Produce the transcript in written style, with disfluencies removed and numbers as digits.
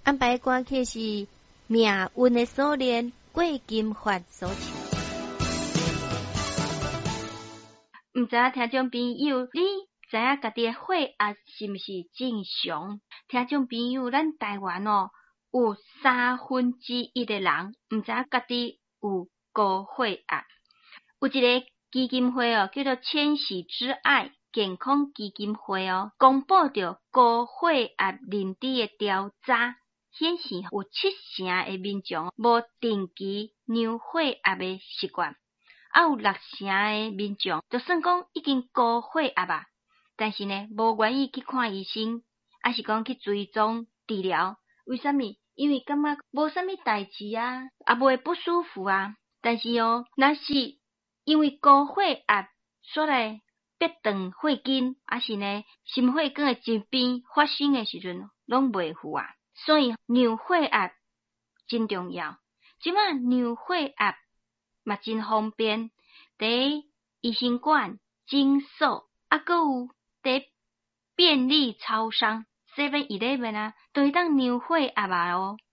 安排歌曲是命运的锁链，过金发所唱。毋知影听众朋友，你知影家己的血压是毋是正常？听众朋友，咱台湾有1/3的人毋知影家己有高血压。有一个基金会叫做千禧之爱健康基金会公布着高血压认知的调查，显示有7%的民众无定期量血压的习惯，有6%的民众就算讲已经高血压啊，但是呢无愿意去看医生，还是讲去追踪治疗。为什么？因为感觉无啥物代志啊，也袂不舒服啊。但是若是因为高血压煞来逼断血筋，还是呢心血管的疾病发生的时阵，拢袂赴啊。所以量血压真重要。即摆量血压嘛真方便，伫医生馆、诊所，阁有伫便利超商 7-11 都会当量血压